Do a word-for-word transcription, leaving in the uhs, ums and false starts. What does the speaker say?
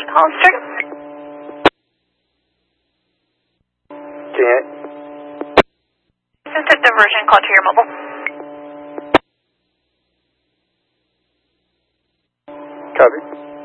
Hollister. Can't. Assistive diversion call to your mobile. Copy.